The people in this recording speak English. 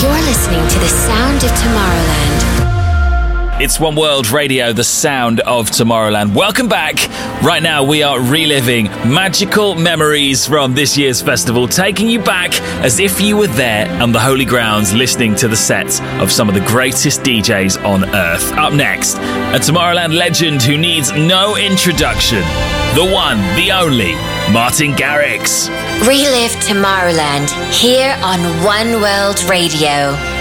You're listening to the sound of Tomorrowland. It's One World Radio, the sound of Tomorrowland. Welcome back. Right now we are reliving magical memories from this year's festival, taking you back as if you were there on the holy grounds, listening to the sets of some of the greatest DJs on Earth. Up next, a Tomorrowland legend who needs no introduction. The one, the only, Martin Garrix. Relive Tomorrowland here on One World Radio.